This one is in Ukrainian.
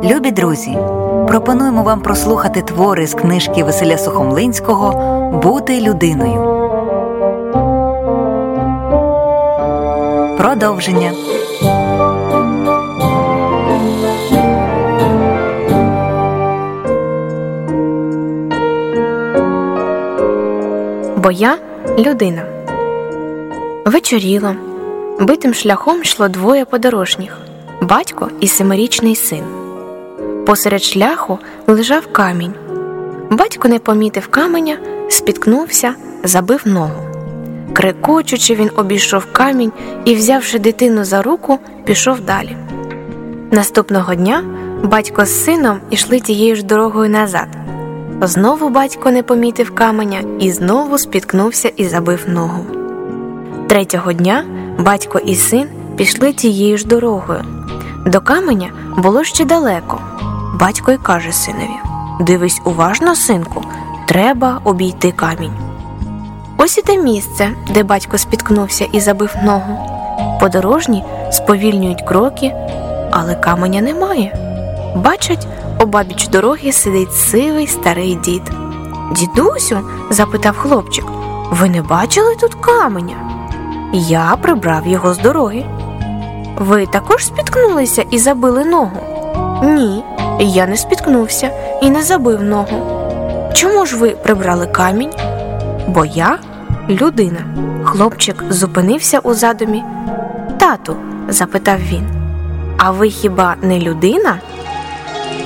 Любі друзі, пропонуємо вам прослухати твори з книжки Василя Сухомлинського «Бути людиною». Продовження. Бо я – людина. Вечоріло. Битим шляхом йшло двоє подорожніх – батько і 7-річний син. Посеред шляху лежав камінь. Батько не помітив каменя, спіткнувся, забив ногу. Крикочучи, він обійшов камінь і, взявши дитину за руку, пішов далі. Наступного дня батько з сином ішли тією ж дорогою назад. Знову батько не помітив каменя і знову спіткнувся і забив ногу. Третього дня батько і син пішли тією ж дорогою. До каменя було ще далеко. Батько й каже синові: «Дивись уважно, синку, треба обійти камінь». Ось і те місце, де батько спіткнувся і забив ногу. Подорожні сповільнюють кроки, але каменя немає. Бачать, обабіч дороги сидить сивий старий дід. «Дідусю», – запитав хлопчик, – «ви не бачили тут каменя?» «Я прибрав його з дороги». «Ви також спіткнулися і забили ногу?» «Ні, я не спіткнувся і не забив ногу». «Чому ж ви прибрали камінь?» «Бо я – людина». Хлопчик зупинився у задумі. «Тату», – запитав він, – «а ви хіба не людина?»